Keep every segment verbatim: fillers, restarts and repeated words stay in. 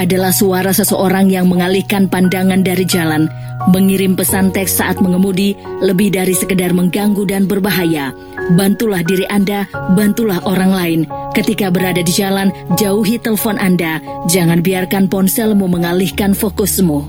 adalah suara seseorang yang mengalihkan pandangan dari jalan, mengirim pesan teks saat mengemudi, lebih dari sekedar mengganggu dan berbahaya. Bantulah diri Anda, bantulah orang lain. Ketika berada di jalan, jauhi telepon Anda. Jangan biarkan ponselmu mengalihkan fokusmu.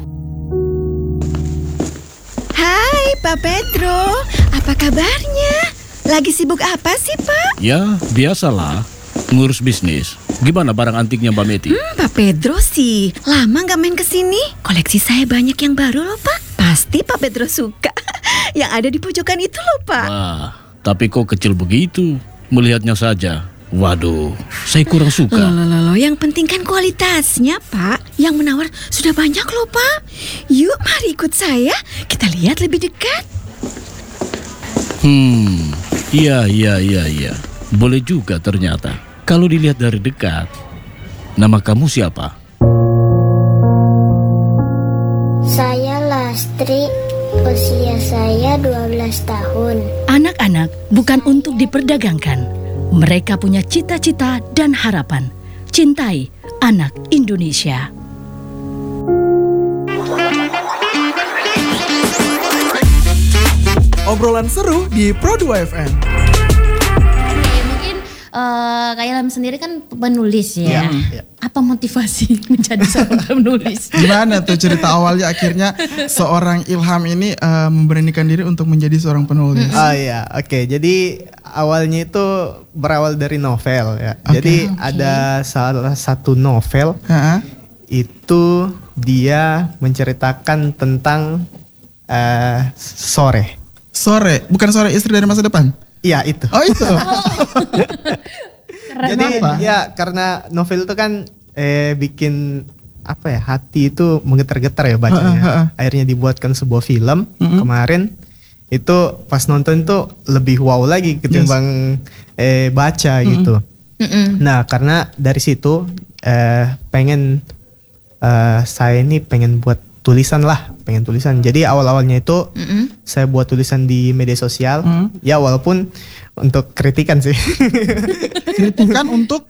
Hai Pak Pedro, apa kabarnya? Lagi sibuk apa sih Pak? Ya, biasalah, ngurus bisnis. Gimana barang antiknya Mbak Meti? Hmm, Pak Pedro sih, lama gak main kesini. Koleksi saya banyak yang baru loh Pak. Pasti Pak Pedro suka. Yang ada di pojokan itu loh Pak. Wah, tapi kok kecil begitu? Melihatnya saja. Waduh, saya kurang suka. Loh, loh, loh, yang penting kan kualitasnya Pak. Yang menawar sudah banyak loh Pak. Yuk mari ikut saya, kita lihat lebih dekat. Hmm, iya, iya, iya, iya. Boleh juga ternyata. Kalau dilihat dari dekat. Nama kamu siapa? Saya Lastri, usia saya dua belas tahun. Anak-anak bukan untuk diperdagangkan. Mereka punya cita-cita dan harapan. Cintai anak Indonesia. Obrolan seru di Pro dua F M. Uh, Kak Ilham sendiri kan penulis ya. Ya, ya. Apa motivasi menjadi seorang penulis? Gimana tuh cerita awalnya akhirnya seorang Ilham ini uh, memberanikan diri untuk menjadi seorang penulis? Oh iya, oke. Okay. Jadi awalnya itu berawal dari novel ya. Okay. Jadi okay. ada salah satu novel uh-huh. itu dia menceritakan tentang uh, sore. Sore, bukan sore istri dari masa depan? Iya itu. Oh itu. Jadi apa? Ya karena novel itu kan eh, bikin apa ya, hati itu menggetar-getar ya bacanya. Ha, ha, ha. Akhirnya dibuatkan sebuah film mm-hmm. kemarin. Itu pas nonton itu lebih wow lagi ketimbang yes. eh, baca mm-hmm. gitu. Mm-hmm. Nah karena dari situ eh, pengen eh, saya ini pengen buat tulisan lah, pengen tulisan. Jadi awal-awalnya itu mm-hmm. saya buat tulisan di media sosial. Mm-hmm. Ya walaupun untuk kritikan sih. Kritikan untuk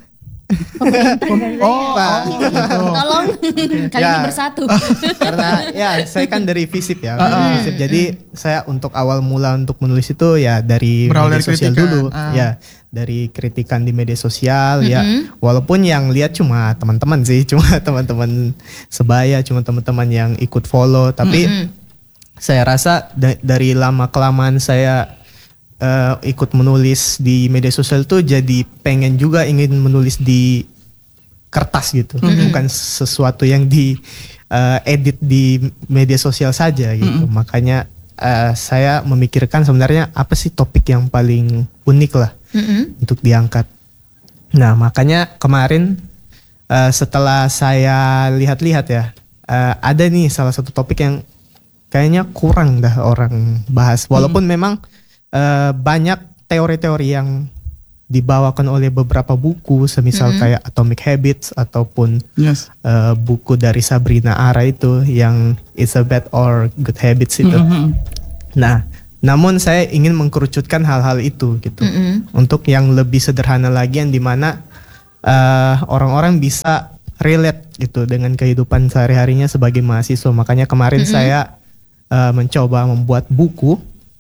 oh, oh, gitu. Tolong kali ya, ini bersatu. Karena ya saya kan dari FISIP ya. Uh, FISIP. Jadi saya untuk awal mula untuk menulis itu ya dari media dari sosial kritikan. dulu. Uh. Ya dari kritikan di media sosial mm-hmm. ya. Walaupun yang lihat cuma teman-teman sih, cuma teman-teman sebaya, cuma teman-teman yang ikut follow. Tapi mm-hmm. saya rasa da- dari lama kelamaan saya Uh, ikut menulis di media sosial tuh jadi pengen juga ingin menulis di kertas gitu, mm-hmm. bukan sesuatu yang di uh, edit di media sosial saja gitu. Mm-hmm. Makanya uh, saya memikirkan sebenarnya apa sih topik yang paling unik lah mm-hmm. untuk diangkat. Nah makanya kemarin uh, setelah saya lihat-lihat ya uh, ada nih salah satu topik yang kayaknya kurang dah orang bahas, walaupun mm-hmm. memang Uh, banyak teori-teori yang dibawakan oleh beberapa buku, semisal mm-hmm. kayak Atomic Habits ataupun yes. uh, buku dari Sabrina Ara itu yang It's a Bad or Good Habits itu. Mm-hmm. Nah, namun saya ingin mengkerucutkan hal-hal itu gitu mm-hmm. untuk yang lebih sederhana lagi, yang dimana uh, orang-orang bisa relate gitu dengan kehidupan sehari-harinya sebagai mahasiswa. Makanya kemarin mm-hmm. saya uh, mencoba membuat buku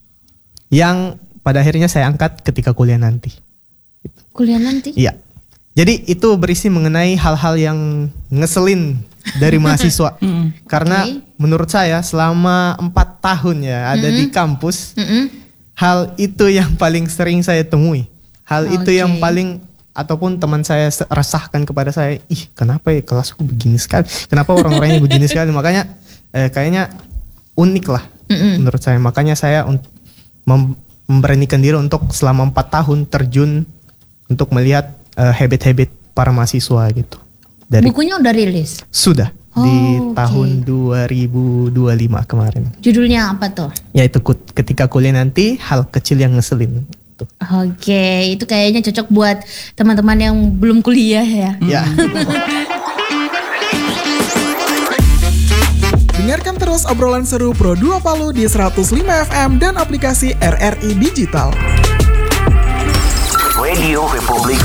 yang pada akhirnya saya angkat ketika kuliah nanti. Kuliah nanti? Iya. Jadi itu berisi mengenai hal-hal yang ngeselin dari mahasiswa. mm-hmm. Karena okay. menurut saya selama empat tahun ya ada mm-hmm. di kampus, mm-hmm. hal itu yang paling sering saya temui. Hal okay. itu yang paling, ataupun teman saya resahkan kepada saya, ih kenapa ya kelasku begini sekali, kenapa orang-orangnya begini sekali. Makanya eh, kayaknya unik lah mm-hmm. menurut saya. Makanya saya untuk memberanikan diri untuk selama empat tahun terjun untuk melihat uh, habit-habit para mahasiswa gitu. Dari, bukunya udah rilis? Sudah oh, di okay. tahun dua ribu dua puluh lima kemarin. Judulnya apa tuh? Yaitu ketika kuliah nanti, hal kecil yang ngeselin. Oke, okay. Itu kayaknya cocok buat teman-teman yang belum kuliah ya. Ya. Dengarkan terus obrolan seru Pro dua Palu di seratus lima F M dan aplikasi R R I Digital. Radio Republik